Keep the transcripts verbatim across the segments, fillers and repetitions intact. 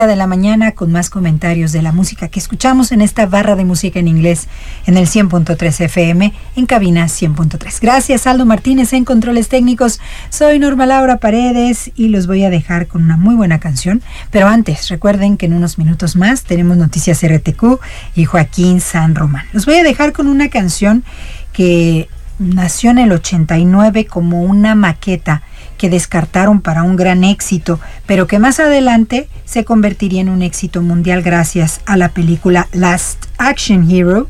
de la mañana con más comentarios de la música que escuchamos en esta barra de música en inglés en el cien punto tres F M, en cabina cien punto tres. Gracias, Aldo Martínez en controles técnicos. Soy Norma Laura Paredes y los voy a dejar con una muy buena canción. Pero antes, recuerden que en unos minutos más tenemos Noticias R T Q y Joaquín San Román. Los voy a dejar con una canción que nació en el ochenta y nueve como una maqueta que descartaron para un gran éxito, pero que más adelante se convertiría en un éxito mundial gracias a la película Last Action Hero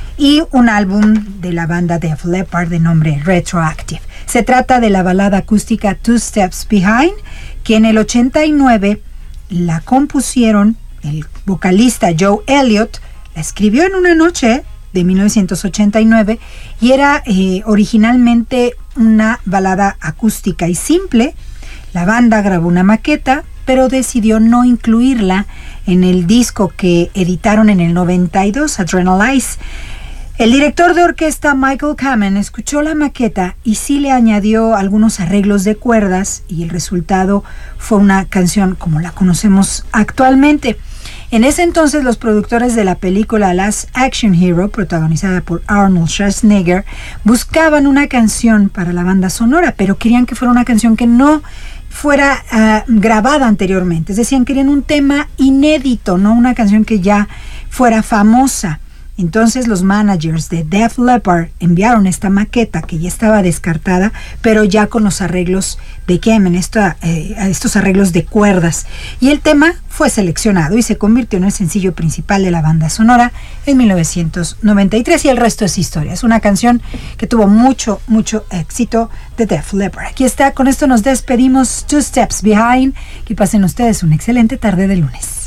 y un álbum de la banda Def Leppard de nombre Retroactive. Se trata de la balada acústica Two Steps Behind, que en el ochenta y nueve la compusieron el vocalista Joe Elliott, la escribió en una noche de mil novecientos ochenta y nueve y era eh, originalmente una balada acústica y simple. La banda grabó una maqueta, pero decidió no incluirla en el disco que editaron en el noventa y dos, Adrenalize. El director de orquesta Michael Kamen escuchó la maqueta y sí le añadió algunos arreglos de cuerdas y el resultado fue una canción como la conocemos actualmente. En ese entonces los productores de la película Last Action Hero, protagonizada por Arnold Schwarzenegger, buscaban una canción para la banda sonora, pero querían que fuera una canción que no fuera uh, grabada anteriormente. Es decir, querían un tema inédito, no una canción que ya fuera famosa. Entonces los managers de Def Leppard enviaron esta maqueta que ya estaba descartada, pero ya con los arreglos de Kamen, esta, eh, estos arreglos de cuerdas. Y el tema fue seleccionado y se convirtió en el sencillo principal de la banda sonora en mil novecientos noventa y tres y el resto es historia. Es una canción que tuvo mucho, mucho éxito de Def Leppard. Aquí está, con esto nos despedimos. Two Steps Behind. Que pasen ustedes una excelente tarde de lunes.